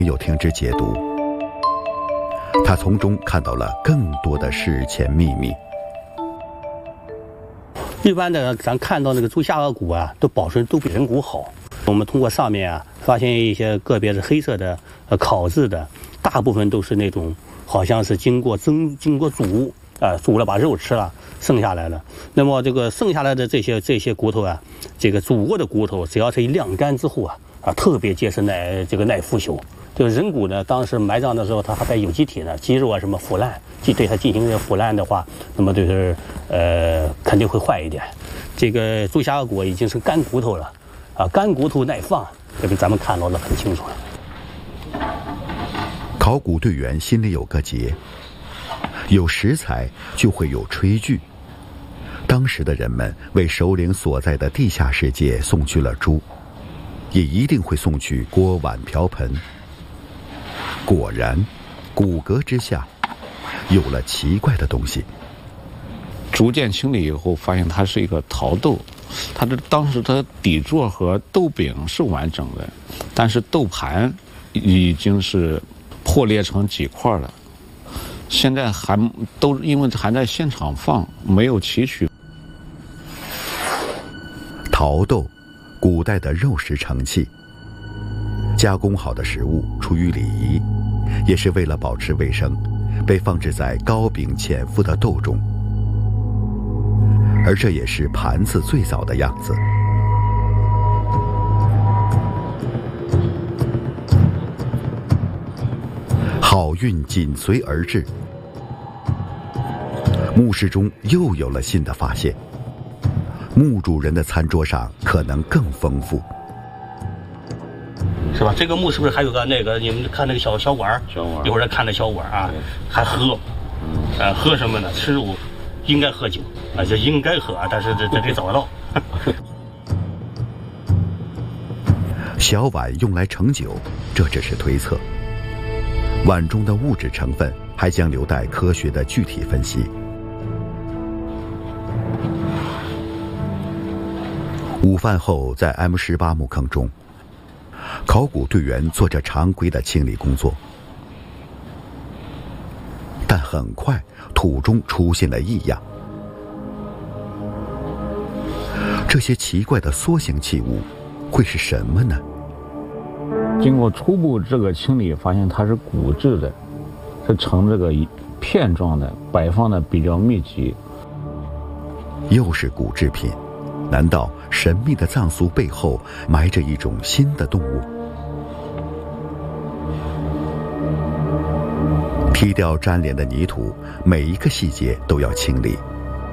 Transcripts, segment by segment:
又听之解读，他从中看到了更多的史前秘密。 一般的咱看到那个猪下颌骨啊，都保存都比人骨好。我们通过上面啊发现一些个别是黑色的烤制的，大部分都是那种好像是经过煮煮了把肉吃了剩下来了。那么这个剩下来的这些骨头啊，这个煮过的骨头，只要是一晾干之后特别结实耐腐朽。这个人骨呢，当时埋葬的时候它还带有机体呢，肌肉啊什么腐烂，对它进行这腐烂的话，那么就是肯定会坏一点。这个猪下颌骨已经是干骨头了干骨头耐放，这个咱们看到的很清楚了。 考古队员心里有个结，有食材就会有炊具。当时的人们为首领所在的地下世界送去了猪，也一定会送去锅碗瓢盆。果然，骨骼之下有了奇怪的东西。 逐渐清理以后，发现它是一个陶豆，当时它底座和豆柄是完整的，但是豆盘已经是破裂成几块了。现在因为还在现场放，没有提取。 陶豆，古代的肉食盛器。加工好的食物出于礼仪，也是为了保持卫生，被放置在高柄浅腹的豆中，而这也是盘子最早的样子。好运紧随而至，墓室中又有了新的发现，墓主人的餐桌上可能更丰富。 是吧？这个墓是不是还有个你们看那个小碗？一会儿再看那小碗还喝，喝什么呢？吃肉，应该喝酒这应该喝但是这得找到。 小碗用来盛酒，这只是推测。碗中的物质成分还将留待科学的具体分析。午饭后，在 M18墓坑中，考古队员做着常规的清理工作，但很快土中出现了异样。这些奇怪的梭形器物会是什么呢？ 经过初步这个清理，发现它是骨质的，是呈这个片状的，摆放的比较密集。 又是骨制品，难道神秘的葬俗背后埋着一种新的动物？踢掉粘连的泥土，每一个细节都要清理。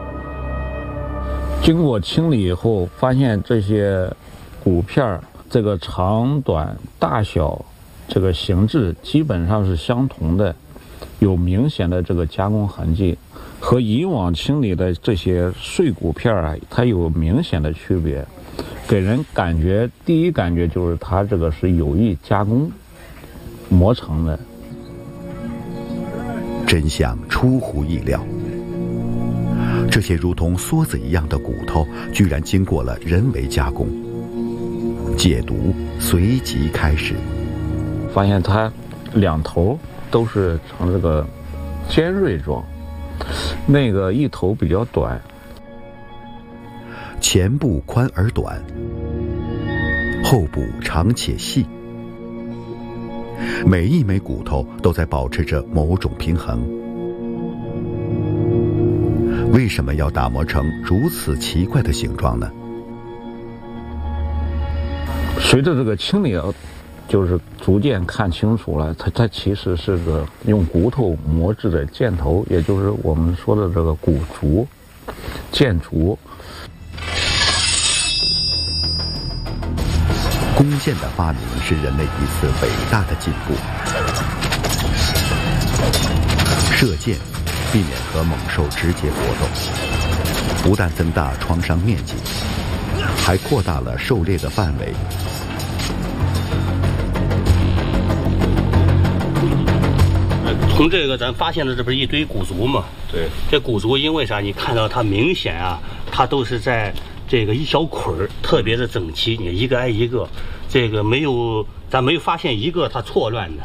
经过清理以后，发现这些骨片这个长短、大小、这个形制基本上是相同的，有明显的这个加工痕迹，和以往清理的这些碎骨片它有明显的区别，给人第一感觉就是它这个是有意加工磨成的。 真相出乎意料，这些如同梭子一样的骨头居然经过了人为加工。解读随即开始， 发现它两头都是呈这个尖锐状，那个一头比较短， 前部宽而短，后部长且细，每一枚骨头都在保持着某种平衡。为什么要打磨成如此奇怪的形状呢？ 随着这个清理，就是逐渐看清楚了，它其实是个用骨头磨制的箭头，也就是我们说的这个骨竹、箭竹。 弓箭的发明是人类一次伟大的进步。射箭避免和猛兽直接搏斗，不但增大创伤面积，还扩大了狩猎的范围。 从这个咱发现的这不是一堆骨足吗？ 对， 这骨足因为啥？你看到它明显它都是在这个一小捆儿，特别的整齐，你一个挨一个，这个咱没有发现一个它错乱的。